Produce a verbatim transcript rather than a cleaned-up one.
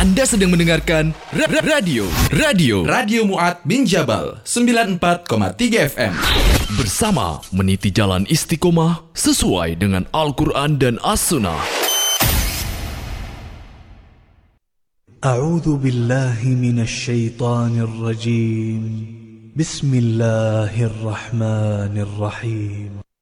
Anda sedang mendengarkan ra- ra- radio Radio Radio Mu'ad bin Jabal sembilan puluh empat koma tiga F M. Bersama meniti jalan istiqomah sesuai dengan Al-Quran dan As-Sunnah. A'udzu billahi minasy syaithanir rajim. Bismillahirrahmanirrahim.